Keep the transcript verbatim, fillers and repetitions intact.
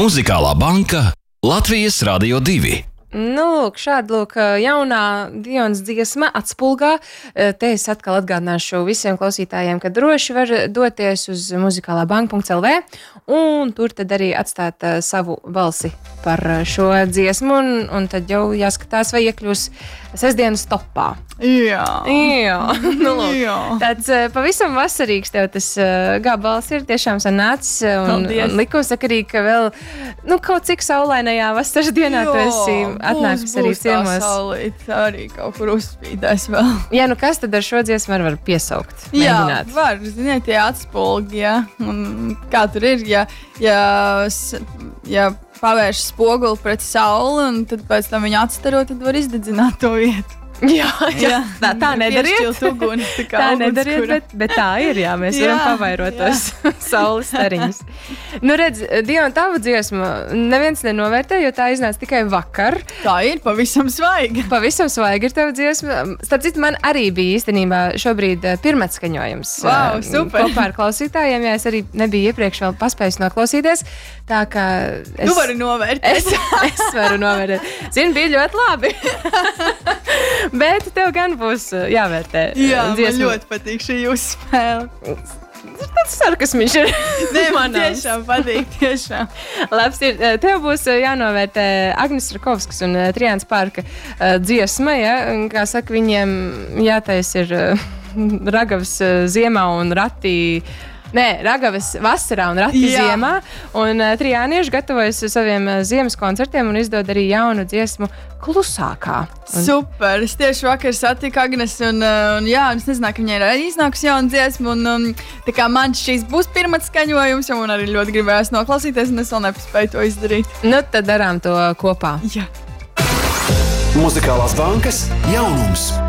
Muzikālā banka Latvijas Radio divi. Nu, lūk, šāda lūk, jaunā Dionas dziesma Atspulgā. Te es atkal atgādināšu visiem klausītājiem, ka droši var doties uz muzikālā banka punkts el vē un tur tad arī atstāt uh, savu balsi par šo dziesmu, un, un tad jau jāskatās, vai iekļūs sestdienas topā. Jā. Jā. Nu, lūk, Jā. tāds uh, pavisam vasarīgs tev tas uh, gabals ir tiešām sanācis, un, un likumsakarīgi, ka vēl, nu, kaut cik saulainajā vasaras dienā tu esi atnācis arī ciemos. Saulīt, arī kaut kur uzspīdēs vēl. Jā, nu kas tad ar šo dziesmu var, var piesaukt? Jā, Mēģināt? var, ziniet, tie atspulgi, jā, un kā tur ir, ja, ja, ja pavērš spoguli pret sauli, un tad pēc tam viņu atstaro, tad var izdedzināt to vietu. Jā, jā, tā, tā nedariet. Uguni, tā tā nedariet, bet, bet tā ir, jā, mēs jā, varam pavairot tos saules stariņus. Nu, redz, Diona, tavu dziesmu neviens nenovērtē, jo tā iznāca tikai vakar. Tā ir pavisam svaiga. Pavisam svaiga ir tava dziesma. Starp citu, man arī bija īstenībā šobrīd pirmatskaņojums. Wow, super. Kopā ar klausītājiem, ja es arī nebiju iepriekš vēl paspējis noklausīties. Tā kā es... Tu vari novērtēt. Es, es varu novērtēt. Zini, bija ļoti labi. Bet tev gan būs jāvērtē. Jā, dziesmu. Man ļoti patīk šī jūsu spēle. Tas sarkasmiņš ir. Nē, man tiešām patīk, tiešām. Labs ir. Tev būs jānovērtē Agnes Rakovskas un Trijāns Parka dziesma, ja? Kā saka, viņiem jātais ir ragavas ziemā un ratī. Nē, ragavas vasarā un rati Jā. ziemā. Un uh, trijānieši gatavojas saviem uh, ziemas koncertiem un izdod arī jaunu dziesmu Klusākā. Un... Super! Es tieši vakar satiku Agnes un, uh, un jā, es nezināju, ka viņai ir arī iznākusi jauna dziesma. Un, um, tā kā man šīs būs pirmats skaņojums, jo man arī ļoti gribējās noklausīties, un es vēl nepaspēju to izdarīt. Nu, tad darām to kopā. Jā. Muzikālās bankas jaunums.